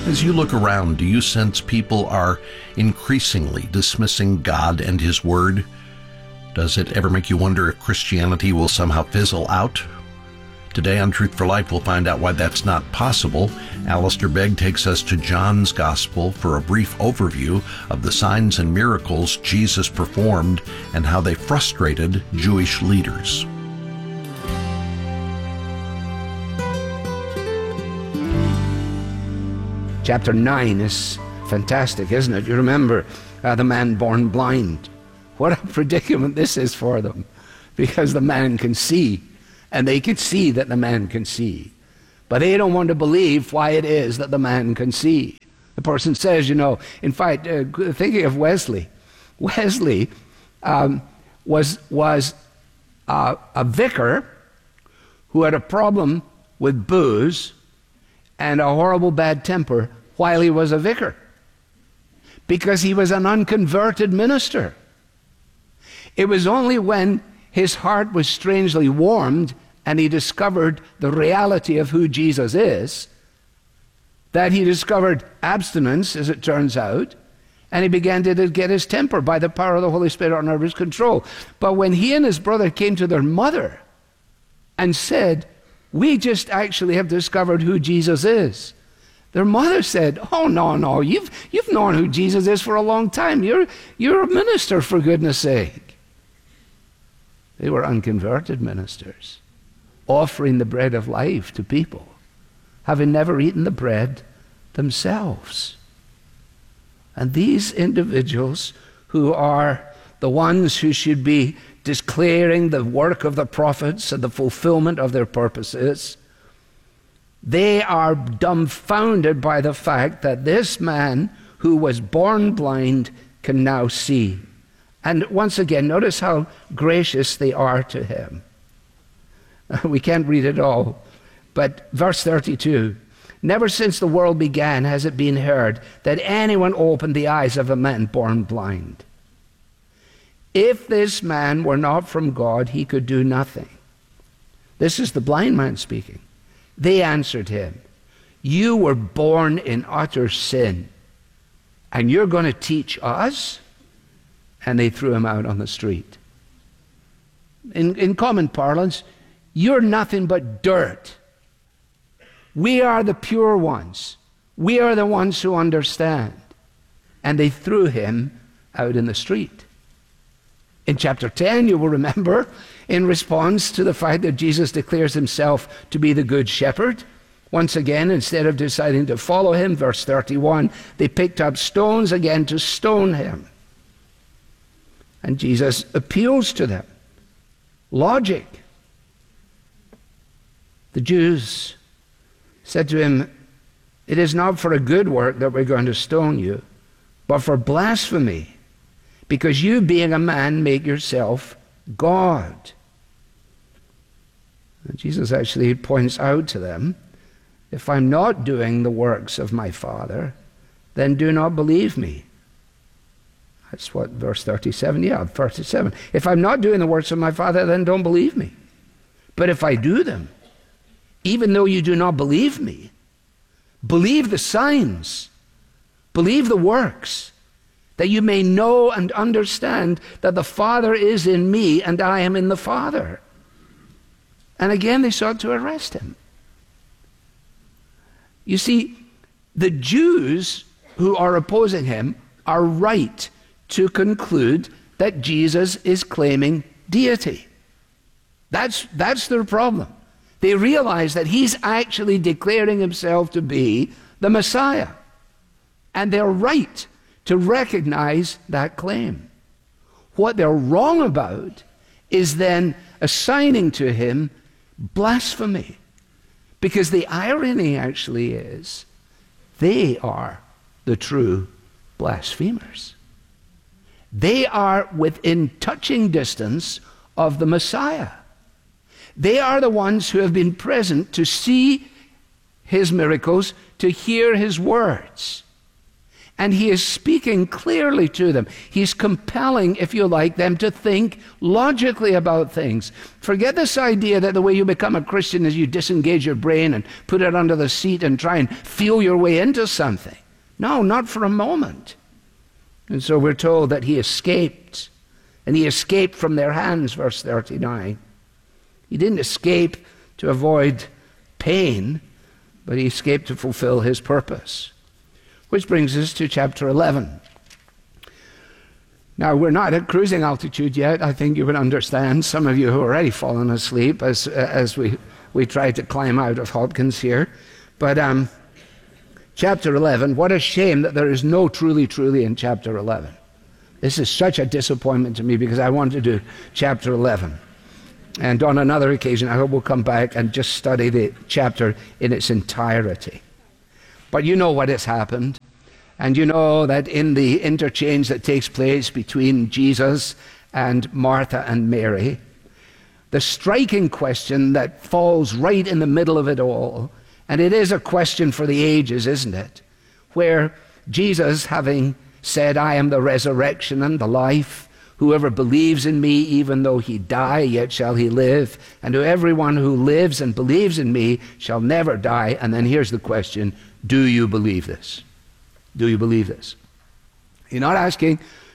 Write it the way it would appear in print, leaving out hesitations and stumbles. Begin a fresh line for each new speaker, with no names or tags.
As you look around, do you sense people are increasingly dismissing God and His Word? Does it ever make you wonder if Christianity will somehow fizzle out? Today on Truth for Life, we'll find out why that's not possible. Alistair Begg takes us to John's Gospel for a brief overview of the signs and miracles Jesus performed and how they frustrated Jewish leaders.
Chapter 9 is fantastic, isn't it? You remember the man born blind. What a predicament this is for them, because the man can see, and they can see that the man can see. But they don't want to believe why it is that the man can see. The person says, in fact, thinking of Wesley. Wesley was a vicar who had a problem with booze and a horrible bad temper while he was a vicar, because he was an unconverted minister. It was only when his heart was strangely warmed and he discovered the reality of who Jesus is that he discovered abstinence, as it turns out, and he began to get his temper by the power of the Holy Spirit under his control. But when he and his brother came to their mother and said, "We just actually have discovered who Jesus is," their mother said, "Oh, no, you've known who Jesus is for a long time. You're a minister, for goodness sake." They were unconverted ministers, offering the bread of life to people, having never eaten the bread themselves. And these individuals, who are the ones who should be declaring the work of the prophets and the fulfillment of their purposes, they are dumbfounded by the fact that this man who was born blind can now see. And once again, notice how gracious they are to him. We can't read it all, but verse 32, "Never since the world began has it been heard that anyone opened the eyes of a man born blind. If this man were not from God, he could do nothing." This is the blind man speaking. They answered him, "You were born in utter sin, and you're going to teach us?" And they threw him out on the street. In common parlance, "You're nothing but dirt. We are the pure ones. We are the ones who understand." And they threw him out in the street. In chapter 10, you will remember, in response to the fact that Jesus declares himself to be the good shepherd, once again, instead of deciding to follow him, verse 31, they picked up stones again to stone him. And Jesus appeals to them. Logic. The Jews said to him, "It is not for a good work that we're going to stone you, but for blasphemy, because you, being a man, make yourself God." And Jesus actually points out to them, "If I'm not doing the works of my Father, then do not believe me." That's what verse 37, 37. "If I'm not doing the works of my Father, then don't believe me. But if I do them, even though you do not believe me, believe the signs, believe the works, that you may know and understand that the Father is in me and I am in the Father." And again they sought to arrest him. You see, the Jews who are opposing him are right to conclude that Jesus is claiming deity. That's their problem. They realize that he's actually declaring himself to be the Messiah. And they're right to recognize that claim. What they're wrong about is then assigning to him blasphemy. Because the irony actually is, they are the true blasphemers. They are within touching distance of the Messiah. They are the ones who have been present to see his miracles, to hear his words. And he is speaking clearly to them. He's compelling, if you like, them to think logically about things. Forget this idea that the way you become a Christian is you disengage your brain and put it under the seat and try and feel your way into something. No, not for a moment. And so we're told that he escaped. And he escaped from their hands, verse 39. He didn't escape to avoid pain, but he escaped to fulfill his purpose. Which brings us to chapter 11. Now, we're not at cruising altitude yet. I think you would understand, some of you who are already fallen asleep as we try to climb out of Hopkins here. But chapter 11, what a shame that there is no truly in chapter 11. This is such a disappointment to me because I want to do chapter 11. And on another occasion, I hope we'll come back and just study the chapter in its entirety. But you know what has happened. And you know that in the interchange that takes place between Jesus and Martha and Mary, the striking question that falls right in the middle of it all, and it is a question for the ages, isn't it? Where Jesus, having said, I am the resurrection and the life, whoever believes in me, even though he die, yet shall he live. And to everyone who lives and believes in me shall never die. And then here's the question, do you believe this? Do you believe this? You're not asking,